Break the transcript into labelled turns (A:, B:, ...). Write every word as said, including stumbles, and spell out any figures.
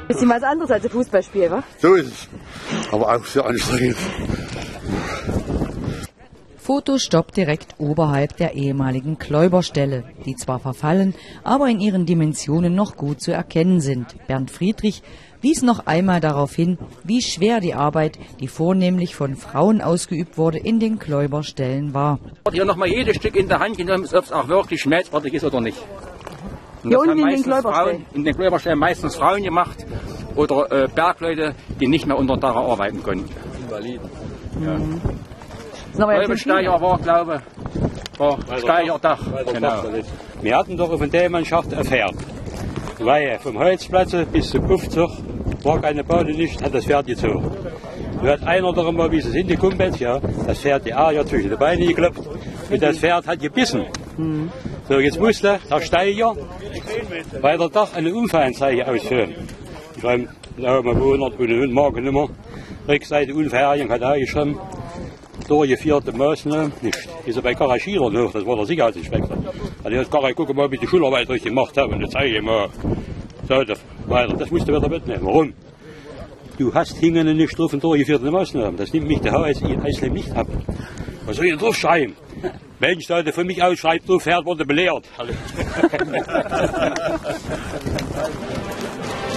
A: Bisschen was anderes als ein Fußballspiel, wa?
B: So ist es. Aber auch sehr anstrengend.
C: Fotostopp direkt oberhalb der ehemaligen Kläuberstelle, die zwar verfallen, aber in ihren Dimensionen noch gut zu erkennen sind. Bernd Friedrich wies noch einmal darauf hin, wie schwer die Arbeit, die vornehmlich von Frauen ausgeübt wurde, in den Kläuberstellen war.
D: Hier nochmal jedes Stück in der Hand genommen, ob es auch wirklich schmelzartig ist oder nicht. Und
A: Hier
D: das
A: unten
D: haben
A: in den
D: meistens
A: Kläuberstellen?
D: Frauen, in den Kläuberstellen meistens Frauen gemacht oder äh, Bergleute, die nicht mehr unter Dach arbeiten konnten. Invaliden. Ja.
A: Mhm.
D: Kläubersteiger war, glaube ich, war Steigerdach. Genau.
E: Wir hatten doch auf der Mannschaft ein Pferd. Weil vom Holzplatz bis zum Aufzug war keine Bade nicht, hat das Pferd gezogen. Nun hat einer doch mal, wie sie sind, die Kumpels, ja, das Pferd die Eier zwischen die Beine geklopft und das Pferd hat gebissen. Mhm. So, jetzt musste der Steiger bei der Dach eine Unfallanzeige ausführen. Ich schreibe, da mal hundert und eine Markennummer, Rückseite Unverherrlichung hat er geschrieben. Durchgeführte Maßnahmen nicht. Ist er bei Karaschirer noch, das war der Sicherheitsinspektor. Also jetzt Karai, guck mal, wie die Schularbeit richtig gemacht haben und dann zeige ich mal. So, weiter. Das musst du wieder mitnehmen. Warum? Du hast hingende nicht drauf und durchgeführte Maßnahmen. Das nimmt mich der H S I Eisle nicht ab. Was soll ich denn draufschreiben? Mensch, da der von mich ausschreibt, so fährt, wurde belehrt.